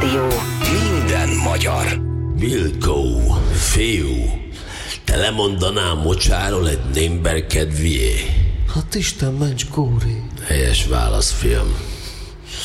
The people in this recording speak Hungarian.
Rádió. Minden magyar. Vilkó, fiú, te lemondanál mocsáról egy némber kedvié? Hát Isten ments, Kóri. Helyes válasz, fiam.